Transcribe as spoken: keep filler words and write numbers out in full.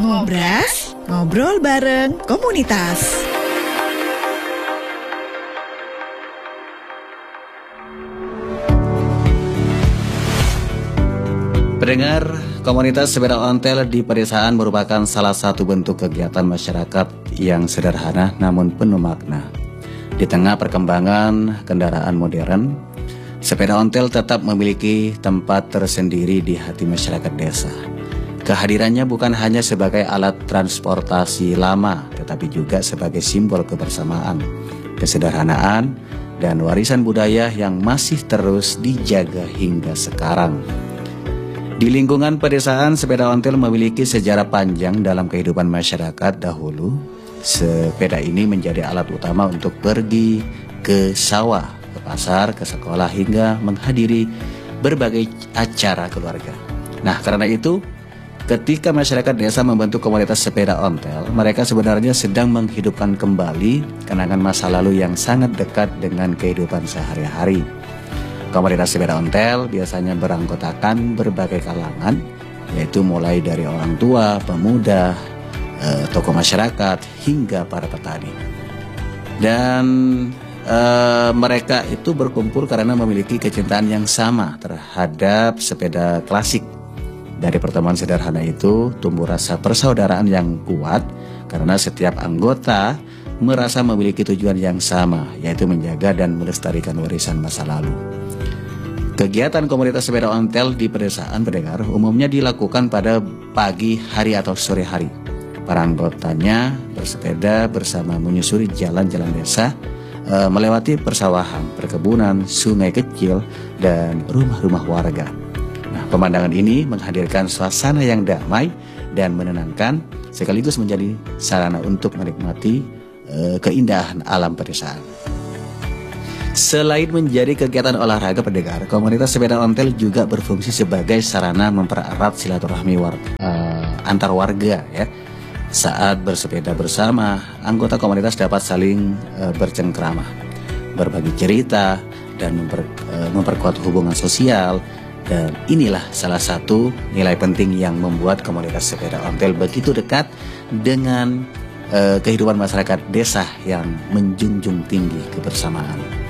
Ngobras, ngobrol bareng komunitas. Pendengar, komunitas sepeda ontel di pedesaan merupakan salah satu bentuk kegiatan masyarakat yang sederhana namun penuh makna. Di tengah perkembangan kendaraan modern, sepeda ontel tetap memiliki tempat tersendiri di hati masyarakat desa. Kehadirannya bukan hanya sebagai alat transportasi lama, tetapi juga sebagai simbol kebersamaan, kesederhanaan, dan warisan budaya yang masih terus dijaga hingga sekarang. Di lingkungan pedesaan, sepeda ontel memiliki sejarah panjang dalam kehidupan masyarakat dahulu. Sepeda ini menjadi alat utama untuk pergi ke sawah, ke pasar, ke sekolah, hingga menghadiri berbagai acara keluarga. Nah, karena itu, ketika masyarakat desa membentuk komunitas sepeda ontel, mereka sebenarnya sedang menghidupkan kembali kenangan masa lalu yang sangat dekat dengan kehidupan sehari-hari. Komunitas sepeda ontel biasanya beranggotakan berbagai kalangan, yaitu mulai dari orang tua, pemuda, eh, tokoh masyarakat, hingga para petani. Dan eh, mereka itu berkumpul karena memiliki kecintaan yang sama terhadap sepeda klasik. Dari pertemuan sederhana itu tumbuh rasa persaudaraan yang kuat karena setiap anggota merasa memiliki tujuan yang sama, yaitu menjaga dan melestarikan warisan masa lalu. Kegiatan komunitas sepeda ontel di pedesaan, pendengar, umumnya dilakukan pada pagi hari atau sore hari. Para anggotanya bersepeda bersama menyusuri jalan-jalan desa, e, melewati persawahan, perkebunan, sungai kecil, dan rumah-rumah warga. Nah, pemandangan ini menghadirkan suasana yang damai dan menenangkan, sekaligus menjadi sarana untuk menikmati e, keindahan alam pedesaan. Selain menjadi kegiatan olahraga, pendengar, komunitas sepeda ontel juga berfungsi sebagai sarana mempererat silaturahmi war, uh, antar warga. Ya. Saat bersepeda bersama, anggota komunitas dapat saling uh, bercengkrama, berbagi cerita, dan memper, uh, memperkuat hubungan sosial. Dan inilah salah satu nilai penting yang membuat komunitas sepeda ontel begitu dekat dengan uh, kehidupan masyarakat desa yang menjunjung tinggi kebersamaan.